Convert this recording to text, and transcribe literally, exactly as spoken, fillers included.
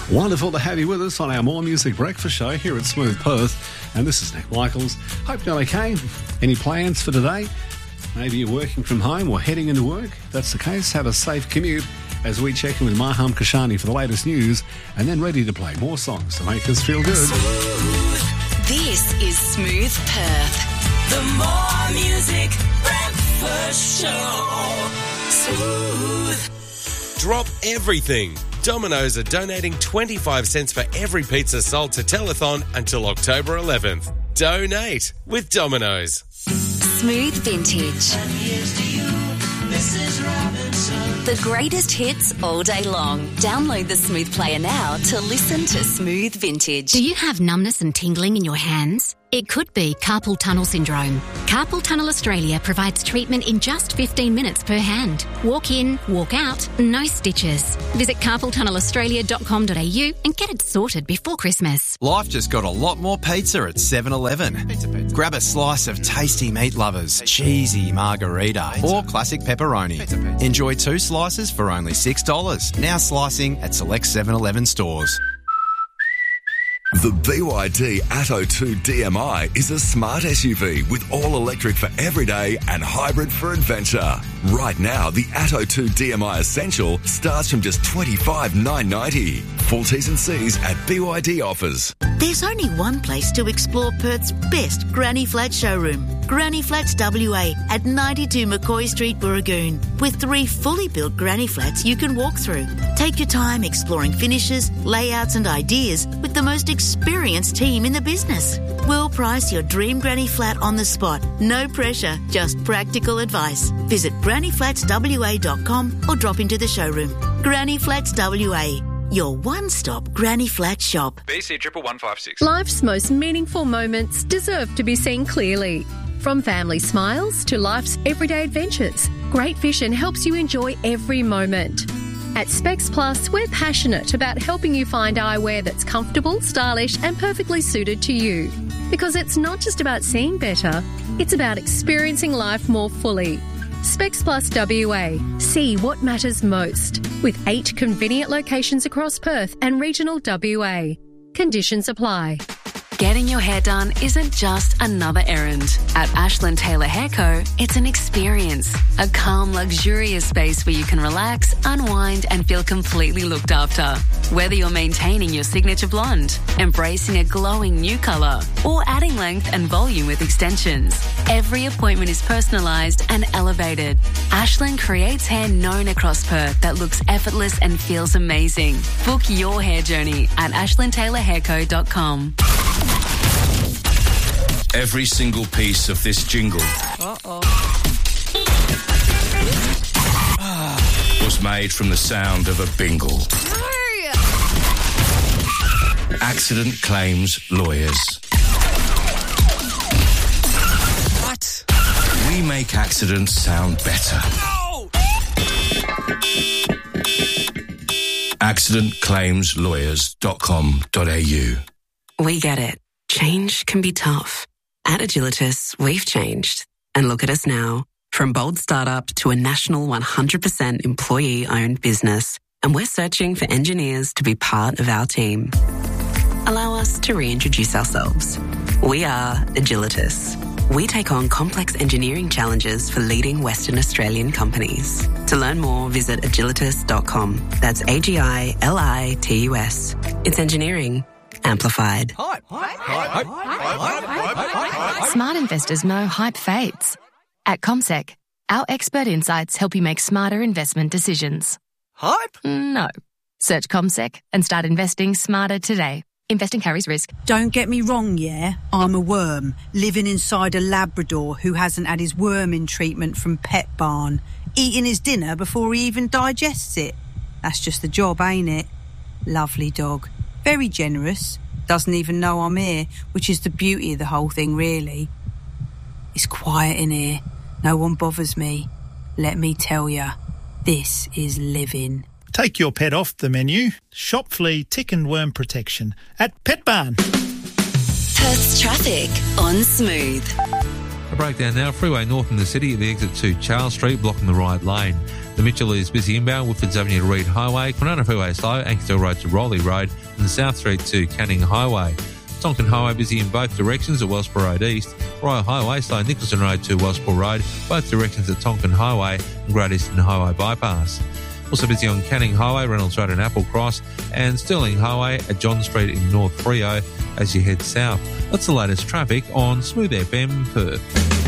Wonderful to have you with us on our More Music Breakfast Show here at Smooth Perth. And this is Nick Michaels. Hope you're okay. Any plans for today? Maybe you're working from home or heading into work. If that's the case, have a safe commute as we check in with Maham Kashani for the latest news and then ready to play more songs to make us feel good. Smooth. This is Smooth Perth. The More Music Breakfast Show. Smooth. Drop everything. Domino's are donating twenty-five cents for every pizza sold to Telethon until October eleventh. Donate with Domino's. Smooth Vintage. And here's to you, Missus Robinson. The greatest hits all day long. Download the Smooth Player now to listen to Smooth Vintage. Do you have numbness and tingling in your hands? It could be carpal tunnel syndrome. Carpal Tunnel Australia provides treatment in just fifteen minutes per hand. Walk in, walk out, no stitches. Visit carpal tunnel australia dot com dot a u and get it sorted before Christmas. Life just got a lot more pizza at seven eleven. Pizza, pizza. Grab a slice of tasty meat lovers, cheesy margarita, pizza. Or classic pepperoni. Pizza, pizza. Enjoy two slices for only six dollars. Now slicing at select seven eleven stores. The B Y D Atto two D M I is a smart S U V with all-electric for everyday and hybrid for adventure. Right now, the Atto two D M I Essential starts from just twenty-five thousand nine hundred ninety dollars. Full T's and C's at B Y D offers. There's only one place to explore Perth's best Granny Flat showroom. Granny Flats W A at ninety-two McCoy Street, Burragoon, with three fully built granny flats you can walk through. Take your time exploring finishes, layouts and ideas with the most experienced team in the business. We'll price your dream granny flat on the spot. No pressure, just practical advice. Visit granny flats w a dot com or drop into the showroom. Granny Flats W A, your one-stop granny flat shop. B C one one five six. Life's most meaningful moments deserve to be seen clearly. From family smiles to life's everyday adventures, Great Vision helps you enjoy every moment. At Specs Plus, we're passionate about helping you find eyewear that's comfortable, stylish and perfectly suited to you. Because it's not just about seeing better, it's about experiencing life more fully. Specs Plus W A. See what matters most. With eight convenient locations across Perth and regional W A. Conditions apply. Getting your hair done isn't just another errand. At Ashland Taylor Hair Co, it's an experience. A calm, luxurious space where you can relax, unwind and feel completely looked after. Whether you're maintaining your signature blonde, embracing a glowing new colour, or adding length and volume with extensions, every appointment is personalised and elevated. Ashland creates hair known across Perth that looks effortless and feels amazing. Book your hair journey at ashland taylor hair co dot com. Every single piece of this jingle Uh-oh. was made from the sound of a bingle. Accident Claims Lawyers. What? We make accidents sound better. No! accident claims lawyers dot com dot a u. We get it. Change can be tough. At Agilitas, we've changed. And look at us now. From bold startup to a national one hundred percent employee-owned business. And we're searching for engineers to be part of our team. Allow us to reintroduce ourselves. We are Agilitas. We take on complex engineering challenges for leading Western Australian companies. To learn more, visit agilitas dot com. That's A G I L I T U S. It's engineering amplified. Hype. Hype. Hype. Hype. Smart investors know hype fades. At CommSec, our expert insights help you make smarter investment decisions. Hype? No. Search CommSec and start investing smarter today. Investing carries risk. Don't get me wrong, yeah? I'm a worm, living inside a Labrador who hasn't had his worming treatment from Pet Barn, eating his dinner before he even digests it. That's just the job, ain't it? Lovely dog. Very generous. Doesn't even know I'm here, which is the beauty of the whole thing, really. It's quiet in here. No one bothers me. Let me tell ya, this is living. Take your pet off the menu. Shop flea, tick and worm protection at Pet Barn. Perth's traffic on Smooth. breakdown now. Freeway north in the city at the exit to Charles Street, blocking the right lane. The Mitchell is busy inbound, Woodfords Avenue to Reed Highway. Kwinana Freeway slow, Ankersdale Road to Rowley Road, and the South Street to Canning Highway. Tonkin Highway busy in both directions at Wellsborough Road East. Royal Highway slow, Nicholson Road to Wellsborough Road, both directions at Tonkin Highway and Great Eastern Highway Bypass. Also busy on Canning Highway, Reynolds Road and Applecross, and Stirling Highway at John Street in North Freo as you head south. That's the latest traffic on Smooth F M Perth.